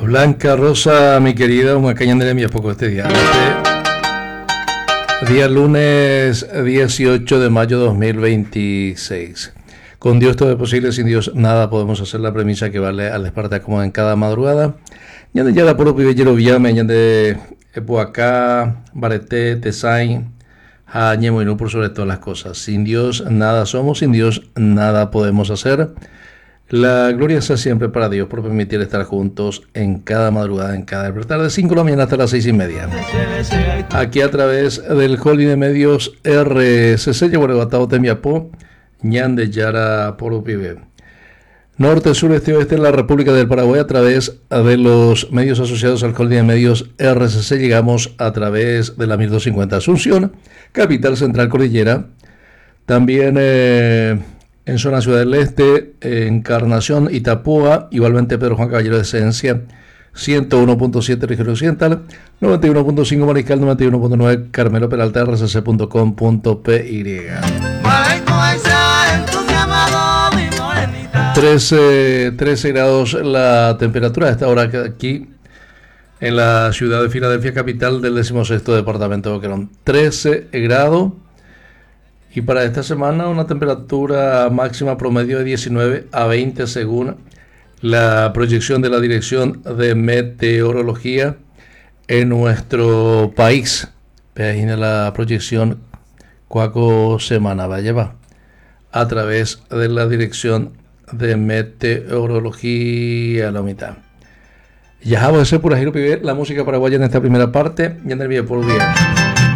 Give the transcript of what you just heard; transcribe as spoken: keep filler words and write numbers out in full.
Blanca Rosa, mi querida, una caña de mi poco este día. Este día lunes dieciocho de mayo de dos mil veintiséis. Con Dios todo es posible, sin Dios nada podemos hacer, la premisa que vale al Esparta como en cada madrugada. Yande ya la puro pibellero viame, yande epuacá, bareté, tesain, jañemo y no por sobre todas las cosas. Sin Dios nada somos, sin Dios nada podemos hacer. La gloria sea siempre para Dios por permitir estar juntos en cada madrugada, en cada despertar, de cinco de la mañana hasta las seis y media. Aquí a través del holding de medios R C C, Yaguareguatao, Temiapó, Ñande, Yara, Poro Pibe. Norte, sur, este, oeste en la República del Paraguay, a través de los medios asociados al holding de medios R C C, llegamos a través de la mil doscientos cincuenta Asunción, capital central cordillera. También eh, en zona Ciudad del Este, Encarnación, Itapúa, igualmente Pedro Juan Caballero de Esencia, ciento uno punto siete Región Occidental, noventa y uno punto cinco Mariscal, noventa y uno punto nueve Carmelo Peralta, R C C punto com punto P Y. trece, trece grados la temperatura a esta hora aquí en la ciudad de Filadelfia, capital del decimosexto departamento de Boquerón. trece grados. Y para esta semana una temperatura máxima promedio de diecinueve a veinte según la proyección de la Dirección de Meteorología en nuestro país. Imagina la proyección cuaco semana va a llevar a través de la Dirección de Meteorología a la mitad. Ya vamos a hacer pura giro pibe la música paraguaya en esta primera parte y en el video por bien.